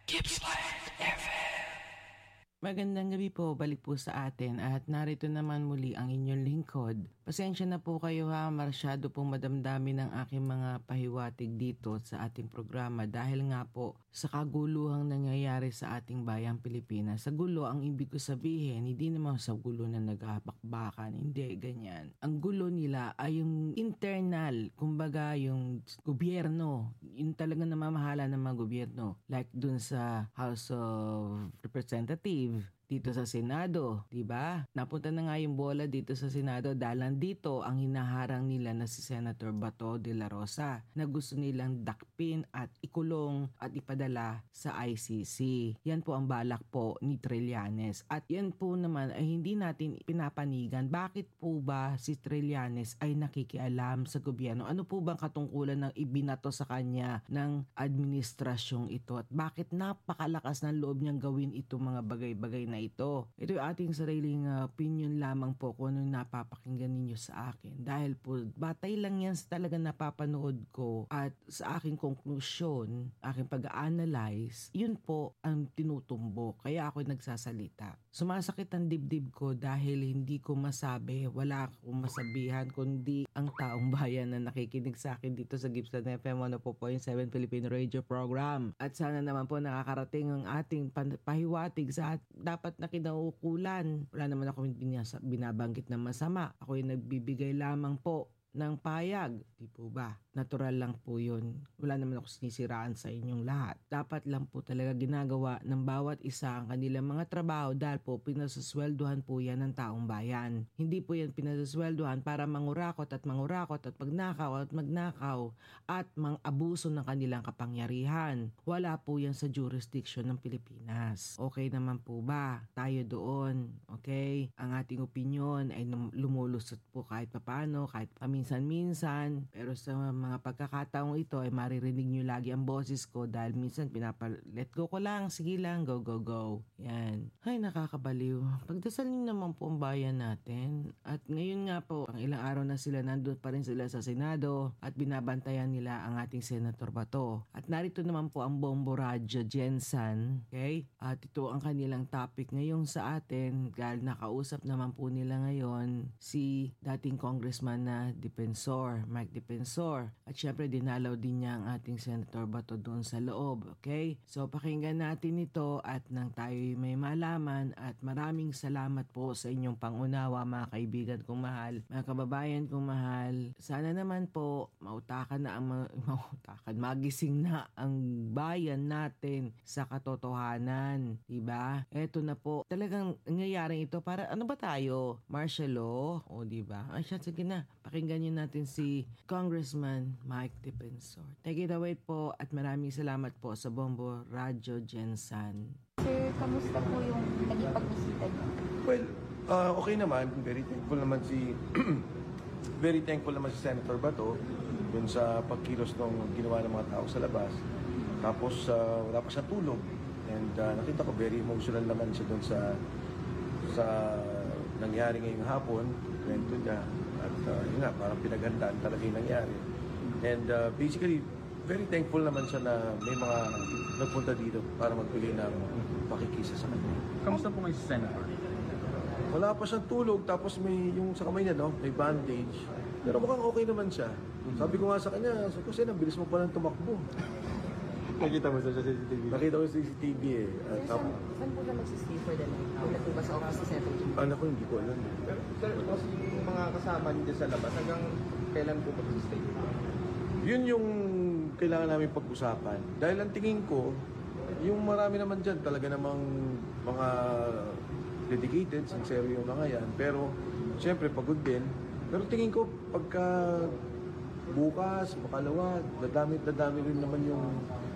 Gippsland FM. Magandang gabi po, balik po sa atin at narito naman muli ang inyong lingkod. Pasensya na po kayo ha, masyado pong madamdami ng aking mga pahiwatig dito sa ating programa dahil nga po sa kaguluhang nangyayari sa ating bayang Pilipinas. Sa gulo, ang ibig ko sabihin, hindi naman sa gulo na naghahapakbakan, hindi ganyan. Ang gulo nila ay yung internal, kumbaga yung gobyerno, yung talagang namamahala ng mga gobyerno. Like dun sa House of Representatives, dito sa Senado, 'di ba? Napunta na nga yung bola dito sa Senado dahil nandito ang hinaharang nila na si Senator Bato de la Rosa na gusto nilang dakpin at ikulong at ipadala sa ICC. Yan po ang balak po ni Trillanes. At yan po naman ay hindi natin pinapanigan. Bakit po ba si Trillanes ay nakikialam sa gobyerno? Ano po bang katungkulan ng ibinato sa kanya ng administrasyong ito? At bakit napakalakas ng loob niyang gawin ito mga bagay-bagay na ito? Ito yung ating sariling opinion lamang po kung ano yung napapakinggan ninyo sa akin. Dahil po, batay lang yan sa talagang napapanood ko at sa aking konklusyon, aking pag-analyze, yun po ang tinutumbok. Kaya ako nagsasalita. Sumasakit ang dibdib ko dahil hindi ko masabi, wala akong masabihan, kundi ang taong bayan na nakikinig sa akin dito sa Gippsland FM 104.7 Filipino Radio Program. At sana naman po nakakarating ang ating pahiwatig sa dapat na kinaukulan. Wala naman ako binabanggit na masama. Ako yung nagbibigay lamang po ng payag. Di po ba? Natural lang po yun. Wala naman ako sinisiraan sa inyong lahat. Dapat lang po talaga ginagawa ng bawat isa ang kanilang mga trabaho dahil po pinasasweldohan po yan ng taong bayan. Hindi po yan pinasasweldohan para mangurakot at magnakaw at mang-abuso ng kanilang kapangyarihan. Wala po yan sa jurisdiction ng Pilipinas. Okay naman po ba? Tayo doon. Okay? Ang ating opinyon ay lumulusot po kahit papano, kahit paminsan-minsan. Pero sa mga pagkakataong ito ay maririnig nyo lagi ang boses ko dahil minsan let go ko lang, sige lang, go, go, go. Yan. Ay, nakakabaliw. Pagdasal nyo naman po ang bayan natin. At ngayon nga po, ang ilang araw na sila nandun pa rin sila sa Senado at binabantayan nila ang ating Senator Bato. At narito naman po ang Bombo Radyo Jensen. Okay? At ito ang kanilang topic ngayon sa atin dahil nakausap naman po nila ngayon si dating congressman na Mike Defensor. At syempre dinalaw din niya ang ating Senator Bato doon sa loob. Okay? So pakinggan natin ito at nang tayo may malaman at maraming salamat po sa inyong pangunawa mga kaibigan kong mahal, mga kababayan kong mahal. Sana naman po magising na ang bayan natin sa katotohanan. Diba? Eto na po. Talagang nangyayari ito para ano ba tayo? Martial law? O diba? Ay siya, sige na. Pakinggan niyo natin si Congressman Mike Defensor. Take it away po at maraming salamat po sa Bombo Radyo Jensen. Sir, kamusta po yung naging pagbisita niyo? Well, okay naman. Very thankful naman si Senator Bato dun sa pagkilos ng ginawa ng mga tao sa labas. Tapos wala pa siyang tulog. And nakita ko very emotional naman siya dun sa nangyari ngayong hapon. Kwento niya. At yun nga, parang pinaghandaan talaga yung nangyari. And basically, very thankful naman siya na may mga nagpunta dito para magbigay ng pakikisa sa kanya. Kamusta po ngayon si Senator? Wala pa siyang tulog, tapos may yung sa kamay niya, no? May bandage. Pero mukhang okay naman siya. Sabi ko nga sa kanya, Sen, ang bilis mo pa lang tumakbo. Nakita mo sa CCTV? Nakita ko sa CCTV eh. Saan po na magsistay for the night? Wala po ba sa office ni Senator Jim? Anak ko, hindi ko alam. Pero sir, kasi yung mga kasama niyo sa labas, hanggang kailan po magsistay? Yun yung kailangan namin pag-usapan. Dahil ang tingin ko, yung marami naman dyan, talaga namang mga dedicated, sincere yung mga yan. Pero, siyempre, pagod din. Pero tingin ko, pagka bukas, makalawa, dadami rin naman yung